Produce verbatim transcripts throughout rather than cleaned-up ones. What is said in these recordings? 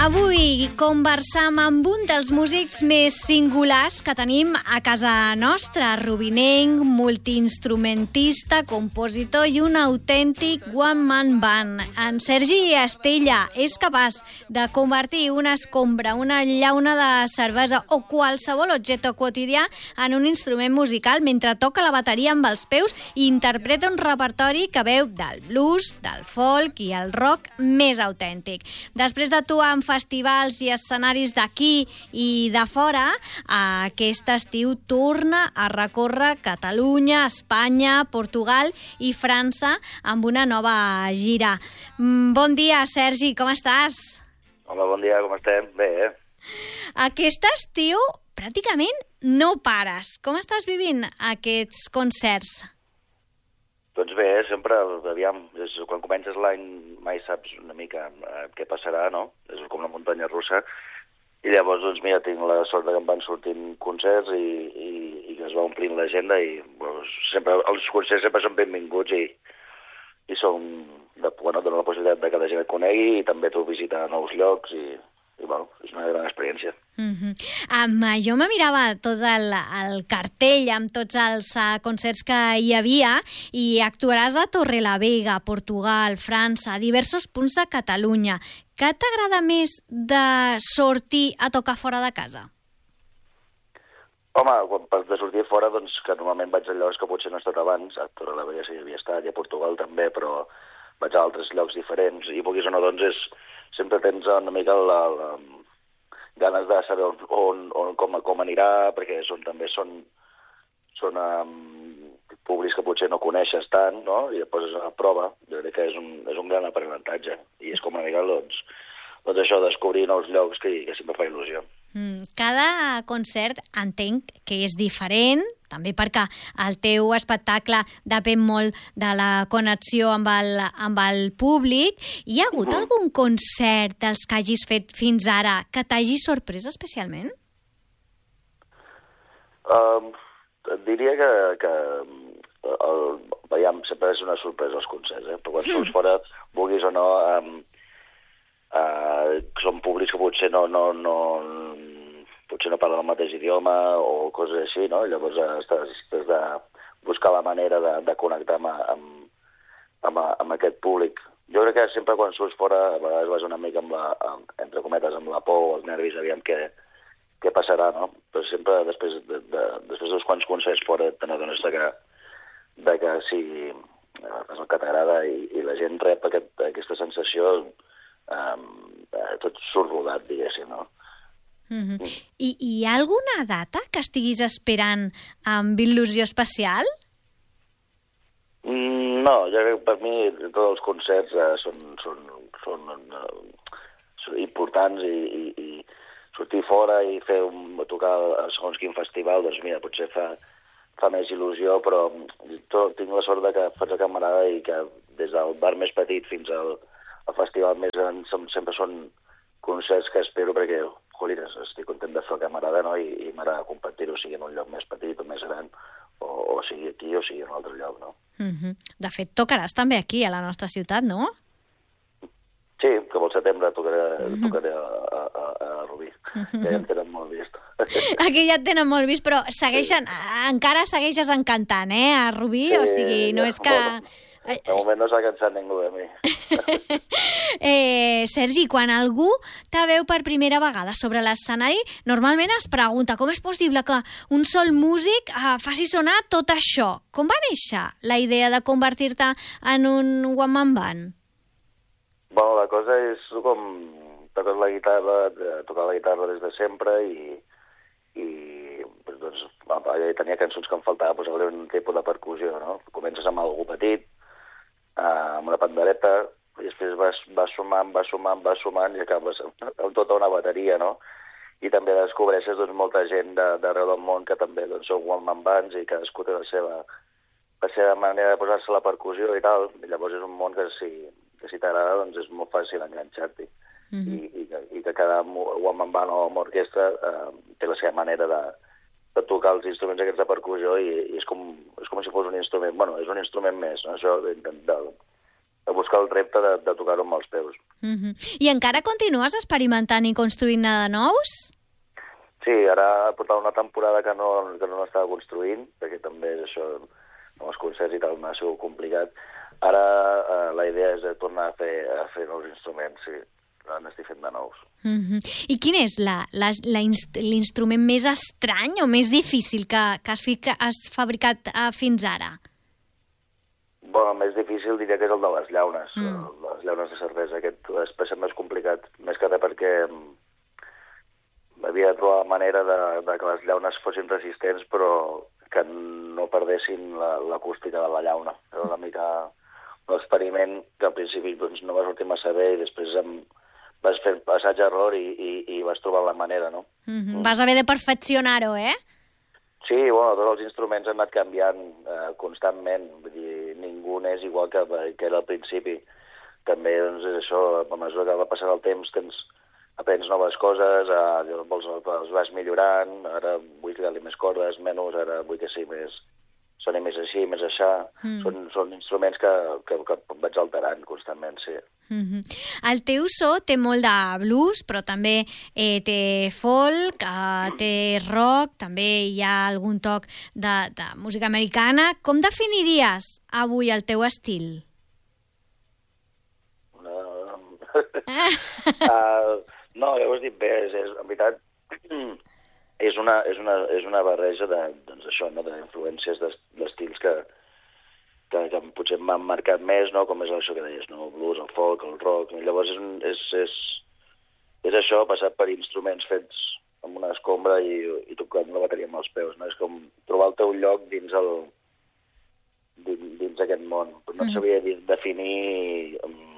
Avui conversam amb un dels músics més singulars que tenim a casa nostra, rubinenc, multiinstrumentista, compositor i un autèntic one-man band. En Sergi Estella és capaç de convertir una escombra, una llauna de cervesa o qualsevol objecte quotidià en un instrument musical mentre toca la bateria amb els peus i interpreta un repertori que veu del blues, del folk i el rock més autèntic. Després d'actuar en festivals i escenaris d'aquí i de fora, aquest estiu torna a recórrer Catalunya, Espanya, Portugal i França amb una nova gira. Bon dia, Sergi, com estàs? Hola, bon dia, com estem? Bé, eh? Aquest estiu pràcticament no pares. Com estàs vivint aquests concerts? Doncs bé, sempre, aviam, és, quan comences l'any mai saps una mica eh, què passarà, no? És com una muntanya russa. I llavors, doncs, mira, tinc la sort que em van sortint concerts i, i, i que es va omplint l'agenda i bueno, sempre, els concerts sempre són benvinguts i, i són, de, bueno, donen la possibilitat de que la gent et conegui i també tu visitar nous llocs i, i bueno, és una gran experiència. Mm-hmm. Um, jo me mirava tot el, el cartell amb tots els uh, concerts que hi havia i actuaràs a Torrelavega, Portugal, França, diversos punts de Catalunya. Què t'agrada més de sortir a tocar fora de casa? Home, quan per de sortir fora, doncs que normalment vaig a llocs que potser no he estat abans, a Torrelavega sí que havia estat, i a Portugal també, però vaig a altres llocs diferents, i vulguis o no, doncs és, sempre tens una mica la, la ganes de saber on, on, on com, com anirà, perquè són, també són, són um, públics que potser no coneixes tant, no? I et poses a la prova. Jo crec que és un, és un gran aprenentatge. I és com una mica, doncs, doncs això, descobrir nous llocs que, que sempre fa il·lusió. Mm, cada concert entenc que és diferent, també perquè el teu espectacle depèn molt de la connexió amb el, amb el públic. Hi ha hagut uh-huh. algun concert dels que hagis fet fins ara que t'hagi sorprès especialment? Um, et diria que, que el, veiem, sempre és una sorpresa els concerts, eh? Però quan mm. surts fora, vulguis o no, um, uh, són públics que potser no, no, no, potser no parlen el mateix idioma o coses així, no? Llavors has de buscar la manera de, de connectar amb, amb, amb, amb aquest públic. Jo crec que sempre quan surts fora, a vegades vas una mica amb la, amb, entre cometes, amb la por o els nervis, aviam què, què passarà, no? Però sempre després de, de, després dels quants concerts fora te n'adones de que, de que sí, és el que t'agrada i, i la gent rep aquest, aquesta sensació, um, tot surt rodat, diguéssim, no? Mm-hmm. I hi ha alguna data que estiguis esperant amb il·lusió especial? Mm, no, ja que per mi tots els concerts eh, són, són, són, uh, són importants i, i, i sortir fora i fer un, tocar a segons quin festival, doncs mira, potser fa, fa més il·lusió, però tot, tinc la sort de que faig a camarada i que des del bar més petit fins al, al festival més gran sempre són concerts que espero perquè jolines, estic content de fer camarada, no? I, i m'agrada compartir-ho, sigui en un lloc més petit o més gran, o, o sigui aquí o sigui en un altre lloc, no? Mm-hmm. De fet, tocaràs també aquí, a la nostra ciutat, no? Sí, que pel setembre tocaré, mm-hmm. tocaré a, a, a, a Rubí, mm-hmm. que ja en tenen molt vist. Aquí ja et tenen molt vist, però segueixen, sí. encara segueixes encantant, eh, a Rubí? Sí, o sigui, no ja, és que... Bueno, de moment no s'ha cansat ningú de mi. eh, Sergi, quan algú te veu per primera vegada sobre l'escenari, normalment es pregunta com és possible que un sol músic eh, faci sonar tot això. Com va néixer la idea de convertir-te en un one-man band? Bueno, la cosa és com tocar la guitarra, tocar la guitarra des de sempre i, i doncs, tenia cançons que em faltava posar-li un tipus de percussió, no? Comences amb algú petit, Uh, amb una pandereta, i després vas, vas sumant, vas sumant, vas sumant i acabes amb tota una bateria, no? I també descobreixes doncs, molta gent d'arreu del món que també doncs, són one-man bands i cadascú té la seva, la seva manera de posar-se la percussió i tal. I llavors és un món que si, que si t'agrada doncs és molt fàcil enganxar-t'hi. Mm-hmm. I, i, que, I que cada one-man band o orquestra uh, té la seva manera de de tocar els instruments aquests de percussió i, i és, com, és com si fos un instrument, bueno, és un instrument més, no? Això de, de, a buscar el repte de, de tocar-ho amb els peus. Mm-hmm. I encara continues experimentant i construint-ne de nous? Sí, ara portava una temporada que no, que no l'estava construint, perquè també és això, amb els concerts i tal, m'ha sigut complicat. Ara eh, la idea és de tornar a fer, a fer nous instruments, sí. Ara n'estic fent de nous. Mm-hmm. I quin és la, la, la inst l'instrument més estrany o més difícil que, que has, fica, has fabricat uh, fins ara? Bueno, el més difícil diria que és el de les llaunes, Mm. les llaunes de cervesa. Aquest és més complicat, més que res perquè havia de trobar manera de, de que les llaunes fossin resistents però que no perdessin l'acústica la, de la llauna. Era una mica un experiment que al principi doncs, no va sortir massa bé i després em vas fer assaig-error i, i, i vas trobar la manera, no? Mm-hmm. Mm. Vas haver de perfeccionar-ho, eh? Sí, bueno, tots els instruments han anat canviant eh, constantment, vull dir, ningú n'és igual que, que era al principi. També, doncs, és això, a mesura que va passant el temps, tens, aprens noves coses, eh, vols, els vas millorant, ara vull tirar-li més cordes, menys, ara vull que sigui més, soni més així, més aixà. Mm. Són, són instruments que, que, que vaig alterant constantment, sí. Mm-hmm. El teu so té molt de blues, però també eh, té folk, eh, té rock, també hi ha algun toc de, de música americana. Com definiries avui el teu estil? Uh, uh, no, ja ho has dit bé, és, és, en veritat és una, és una, és una barreja de, doncs això, no, d'influències d'estils que, que, que potser m'han marcat més, no? Com és això que deies, no? El blues, el folk, el rock. I llavors és, és, és, és això, passat per instruments fets amb una escombra i, i tocant la bateria amb els peus. No? És com trobar el teu lloc dins el dins, dins aquest món. No et sabria definir...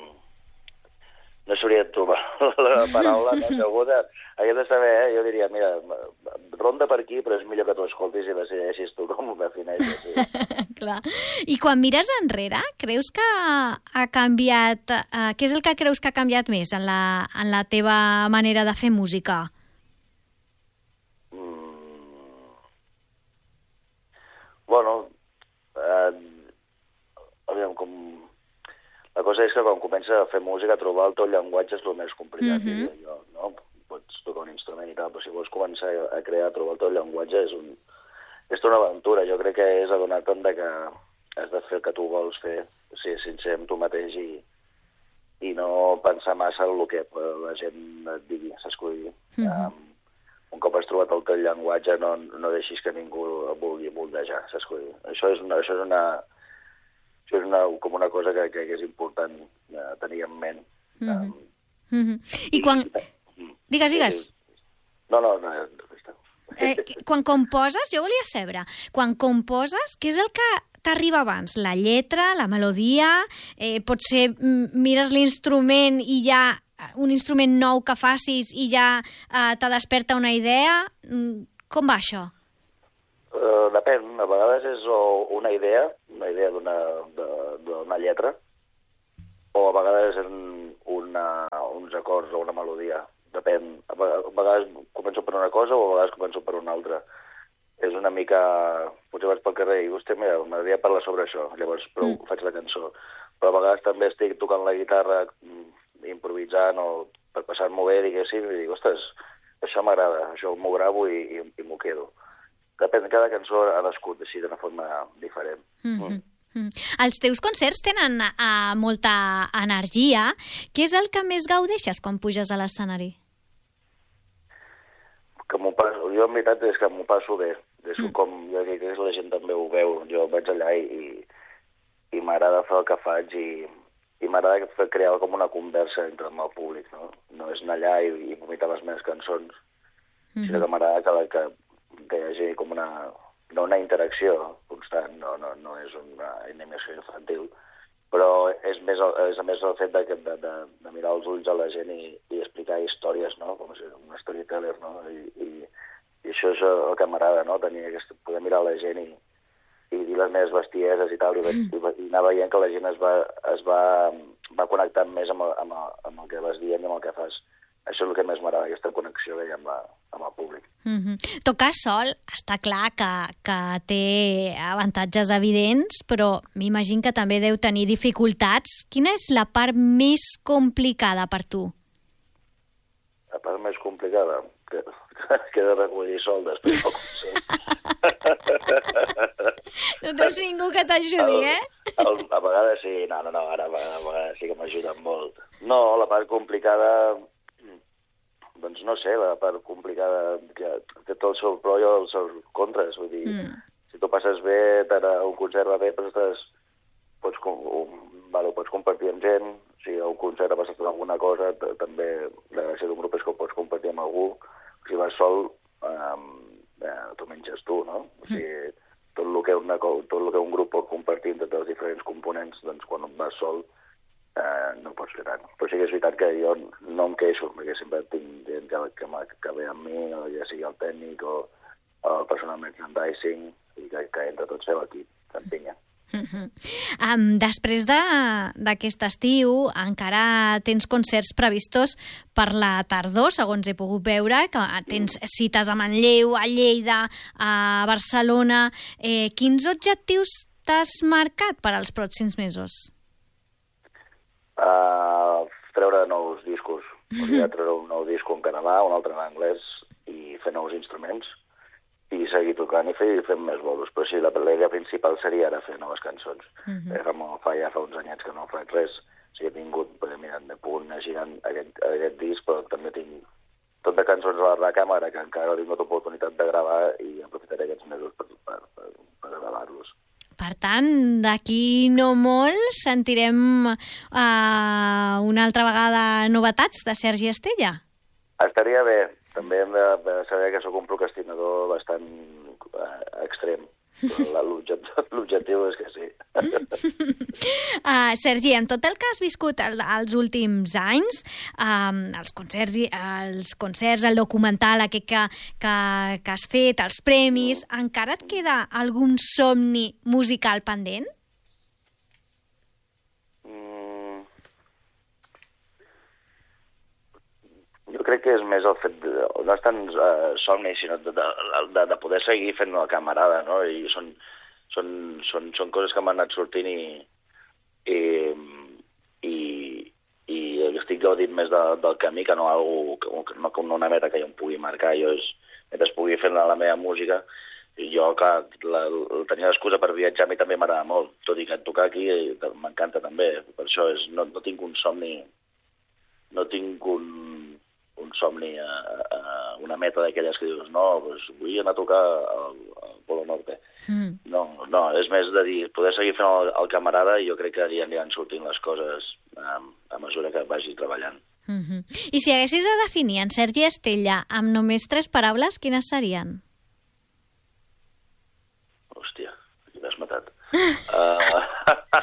No sabria trobar la paraula, no? Si algú de, hagués de saber, eh? Jo diria, mira, ronda per aquí, però és millor que t'ho escoltis i decideixis tu com ho defineixes. Sí. Clar. I quan mires enrere, creus que ha canviat... Eh, què és el que creus que ha canviat més en la, en la teva manera de fer música? Mm. Bueno, eh, aviam, com... La cosa és que quan comences a fer música, trobar el teu llenguatge és el més complicat, mm-hmm. diria jo, no? Pots tocar un instrument i tal, però si vols començar a crear, trobar el teu llenguatge és, un, és una aventura. Jo crec que és adonar-te'n que has de fer el que tu vols fer, ser sincer amb tu mateix i, i no pensar massa en el que la gent et digui, s'escolli. Mm-hmm. Um, un cop has trobat el teu llenguatge, no, no deixis que ningú el vulgui moldejar, s'escolli. Això és una... Això és una Això és una, com una cosa que, que és important eh, tenir en ment. Mm-hmm. Um, mm-hmm. I quan... I, digues, digues. No, no, no. no eh, quan composes, jo volia saber, quan composes, què és el que t'arriba abans? La lletra, la melodia? Eh, potser mires l'instrument i ja un instrument nou que facis i ja eh, te desperta una idea? Com va això? Uh, depèn, a vegades és una idea, una idea d'una lletra, o a vegades una, uns acords o una melodia. Depèn. A vegades començo per una cosa o a vegades començo per una altra. És una mica... Potser vaig pel carrer i, hòstia, mira, m'agradaria parlar sobre això, llavors prou, mm. faig la cançó. Però a vegades també estic tocant la guitarra, improvisant o per passar-m'ho bé, diguéssim, i dic, ostres, això m'agrada, això m'ho gravo i, i, i m'ho quedo. Depèn, cada cançó ha nascut així d'una forma diferent. Mm-hmm. Mm. Els teus concerts tenen uh, molta energia. Què és el que més gaudeixes quan puges a l'escenari? Que m'ho passo, jo en veritat és que m'ho passo bé. És mm. com jo crec que la gent també ho veu. Jo vaig allà i, i m'agrada fer el que faig i, i m'agrada crear com una conversa entre el públic. No, no és anar allà i, i vomitar les meves cançons, mm-hmm. sinó que m'agrada que, que que hi hagi com una, no una interacció constant, no, no, no és una animació infantil, però és més, és a més el fet de, de, de, de mirar els ulls a la gent i, i explicar històries, no? Com si un storyteller, no? I, i, i això és el que m'agrada, no? Tenir aquest, poder mirar la gent i, i dir les meves bestieses i tal, i, i, i anar veient que la gent es va, es va, va connectant més amb el, amb, el, amb el que vas dient i amb el que fas. Això és el que més m'agrada, aquesta connexió que hi ha amb, la, amb el públic. Mm-hmm. Tocar sol està clar que, que té avantatges evidents, però m'imagino que també deu tenir dificultats. Quina és la part més complicada per tu? La part més complicada? Que, que he de recollir sol després del concert. No tens ningú que t'ajudi, eh? El, el, a vegades sí, no, no, no, ara a vegades, a vegades sí que m'ajuden molt. No, la part complicada... Doncs no sé, la part complicada que té tot el seu pro i els seus contres. Vull dir, mm. si tu passes bé, un concert va bé, doncs estàs, pots, um, vale, ho pots compartir amb gent. Si un concert ha passat alguna cosa, també la gràcia d'un grup és que ho pots compartir amb algú. Si vas sol, um, eh, t'ho menges tu, no? O sigui, tot el que una, tot el que un grup pot compartir entre els diferents components, doncs quan vas sol, Uh, no pots fer tant. Però sí que és veritat que jo no em queixo, perquè sempre tinc gent que, que, que ve amb mi, o ja sigui el tècnic o, o el personal merchandising, i que, que entre tots feu equip, s'empinya. Mm-hmm. Um, després d'aquest de, estiu encara tens concerts previstos per la tardor, segons he pogut veure, que tens cites a Manlleu, a Lleida, a Barcelona. Eh, quins objectius t'has marcat per als pròxims mesos? Uh, treure nous discos. Podria treure un nou disco en català, un altre en anglès, i fer nous instruments, i seguir tocant i fer, i fer més bolos. Però sí, la idea principal seria ara fer noves cançons. Uh-huh. eh, fa, fa ja fa uns anyets que no faig res. O sigui, he tingut, perquè mira, de punt a girant aquest, aquest disc, però també tinc tot de cançons a la recàmera que encara no he tingut oportunitat de gravar i aprofitaré aquests mesos per, per, per, per gravar-los. Per tant, d'aquí no molt sentirem uh, una altra vegada novetats de Sergi Estella. Estaria bé. També hem de, de saber que sóc un procrastinador bastant uh, extrem. L'objectiu és que sí. uh, Sergi, en tot el que has viscut el, els últims anys, um, els, concerts, els concerts, el documental aquest que, que, que has fet, els premis, encara et queda algun somni musical pendent? Mm. Jo crec que és més el fet de, no és tant uh, somni, sinó de, de, de poder seguir fent la camarada, no? I són, són, són, són coses que m'han anat sortint i, i, i, i estic gaudint més de, del camí que no, algú, no com una meta que jo em pugui marcar. Jo és, mentre pugui fer la, la meva música, i jo, clar, la, la, tenia l'excusa per viatjar a mi també m'agrada molt, tot i que tocar aquí m'encanta també. Per això és, no, no tinc un somni, no tinc un un somni, a, a una meta d'aquelles que dius, no, doncs vull anar a tocar al, al Polo Norte. Mm. No, no, és més de dir, poder seguir fent el, el camarada, i jo crec que ja aniran sortint les coses a, a mesura que vagi treballant. Mm-hmm. I si haguessis de definir en Sergi Estella amb només tres paraules, quines serien? Hòstia, aquí m'has matat. uh...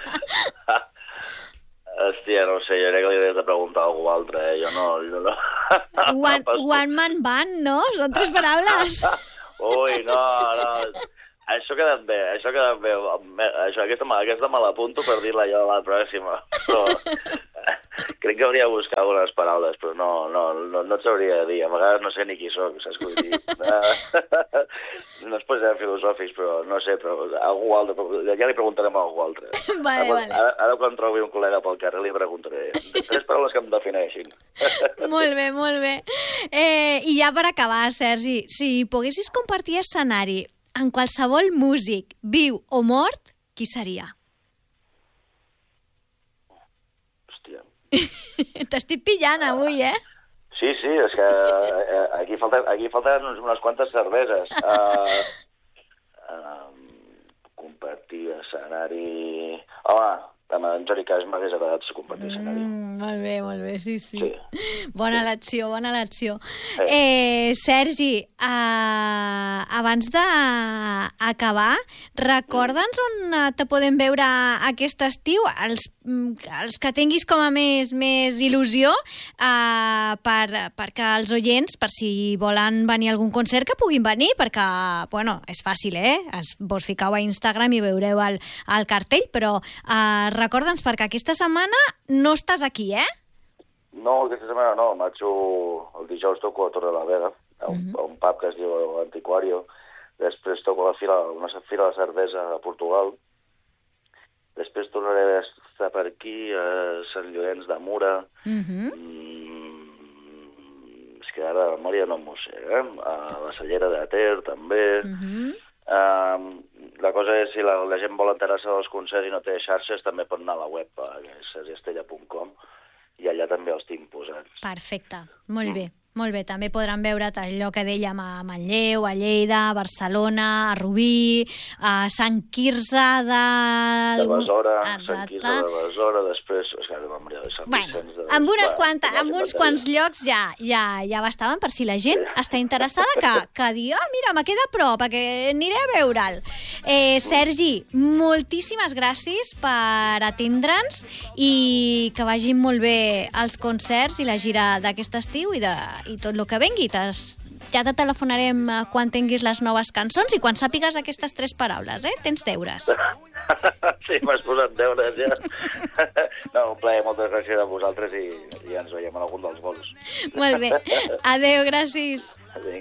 Hòstia, no sé, jo crec que li hauries de preguntar a algú altre, eh? Jo no... Jo no. One, one man band, no? Són tres paraules. Ui, no, no. Això ha quedat bé, això ha quedat bé. Això, aquesta, aquesta me l'apunto per dir-la jo a la pròxima. Però crec que hauria de buscar algunes paraules, però no, no, no, no et sabria dir. A vegades no sé ni qui soc, saps què vull dir? No es posarem filosòfics, però no sé, però algú altre, ja li preguntarem a algú altre. Vale, ara, vale. Ara, ara quan trobi un col·lega pel carrer li preguntaré. Tres paraules que em defineixin. Molt bé, molt bé. Eh, I ja per acabar, Sergi, si poguessis compartir escenari amb qualsevol músic, viu o mort, qui seria? Hòstia. T'estic pillant avui, eh? Sí, sí, és que uh, aquí falten, aquí falten unes quantes cerveses. Uh, uh, compartir escenari... Home, amb en Johnny Cash m'hagués agradat compartir escenari. Mm, molt bé, molt bé, sí, sí. sí. Bona elecció, bona elecció. Eh, eh Sergi, uh, abans d'acabar, recorda'ns on te podem veure aquest estiu, els, els que tinguis com a més, més il·lusió, uh, per, perquè els oients, per si volen venir a algun concert, que puguin venir, perquè, bueno, és fàcil, eh? Es, vos ficau a Instagram i veureu el, el cartell, però uh, recorda'ns, perquè aquesta setmana no estàs aquí, eh? No, aquesta setmana no, marxo el dijous toco a Torre la Vega, a un, Mhm. a un pub que es diu Antiquario, després toco a la fila, una fila de cervesa a Portugal, després tornaré a estar per aquí, a Sant Llorenç de Mura, Mhm. mm, és que ara la memòria no m'ho sé, eh? A la Cellera de Ter, també. Mhm. Uh, la cosa és, si la, la gent vol enterar-se dels concerts i no té xarxes, també pot anar a la web, que és sergiestella punt com, i allà també els tinc posats. Perfecte, molt bé. Molt bé, també podran veure allò que dèiem a Manlleu, a Lleida, a Barcelona, a Rubí, a Sant Quirze de... De Besora, Exacte. Sant Quirze de Besora, després... És que de memòria de Sant Bueno, Vicenç... De... amb, unes Va, quanta, no amb uns inventaria. quants llocs ja, ja, ja bastaven per si la gent sí. està interessada que, que digui, ah, mira, me queda a prop, que aniré a veure'l. Eh, Sergi, moltíssimes gràcies per atendre'ns i que vagin molt bé els concerts i la gira d'aquest estiu i, de, i tot el que vengui. T'has- Ja te telefonarem eh, quan tinguis les noves cançons i quan sàpigues aquestes tres paraules, eh? Tens deures. Sí, m'has posat deures, ja. No, un plaer, moltes gràcies a vosaltres i, i ens veiem en algun dels vols. Molt bé. Adéu, gràcies. Adéu.